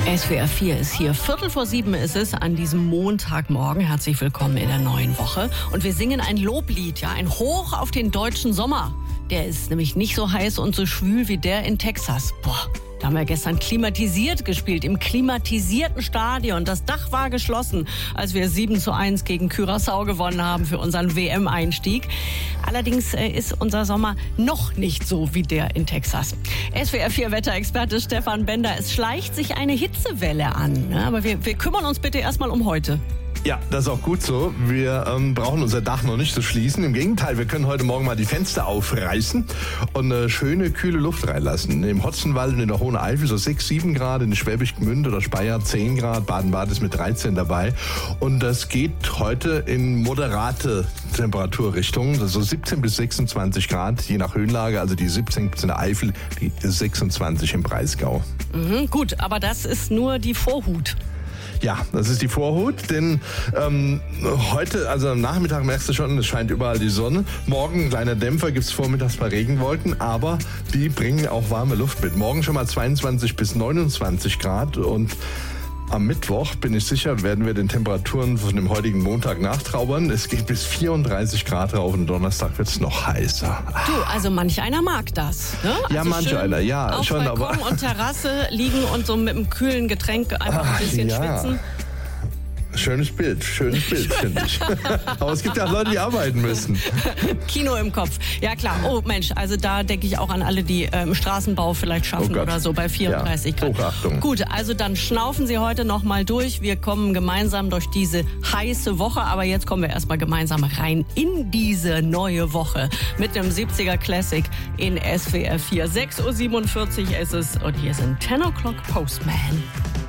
SWR 4 ist hier. 6:45 ist es an diesem Montagmorgen. Herzlich willkommen in der neuen Woche. Und wir singen ein Loblied, ja, ein Hoch auf den deutschen Sommer. Der ist nämlich nicht so heiß und so schwül wie der in Texas. Boah, da haben wir gestern klimatisiert gespielt, im klimatisierten Stadion. Das Dach war geschlossen, als wir 7:1 gegen Curaçao gewonnen haben für unseren WM-Einstieg. Allerdings ist unser Sommer noch nicht so wie der in Texas. SWR 4 Wetterexperte Stefan Bender, es schleicht sich eine Hitzewelle an. Ne? Aber wir kümmern uns bitte erstmal um heute. Ja, das ist auch gut so. Wir brauchen unser Dach noch nicht zu schließen. Im Gegenteil, wir können heute Morgen mal die Fenster aufreißen und eine schöne, kühle Luft reinlassen. Im Hotzenwald und in der Hohen Eifel so 6, 7 Grad, in Schwäbisch Gmünd oder Speyer 10 Grad, Baden-Baden ist mit 13 dabei. Und das geht heute in moderate Temperaturrichtungen, also 17 bis 26 Grad, je nach Höhenlage. Also die 17 in der Eifel, die 26 im Breisgau. Gut, aber das ist nur die Vorhut. Ja, das ist die Vorhut, denn heute, also am Nachmittag merkst du schon, es scheint überall die Sonne. Morgen ein kleiner Dämpfer, gibt's vormittags bei Regenwolken, aber die bringen auch warme Luft mit. Morgen schon mal 22 bis 29 Grad und am Mittwoch, bin ich sicher, werden wir den Temperaturen von dem heutigen Montag nachtrauern. Es geht bis 34 Grad rauf und Donnerstag wird's noch heißer. Du, also manch einer mag das. Ne? Ja, also manch einer, ja. Auf schon, Balkon und Terrasse liegen und so mit einem kühlen Getränk einfach ein bisschen schwitzen. Schönes Bild, finde ich. Aber es gibt ja auch Leute, die arbeiten müssen. Kino im Kopf. Ja klar. Oh Mensch, also da denke ich auch an alle, die im Straßenbau vielleicht schaffen oder so bei 34 Grad. Hochachtung. Gut, also dann schnaufen Sie heute noch mal durch. Wir kommen gemeinsam durch diese heiße Woche. Aber jetzt kommen wir erstmal gemeinsam rein in diese neue Woche mit einem 70er Classic in SWR 4. 6:47 ist es und hier sind 10 O'Clock Postman.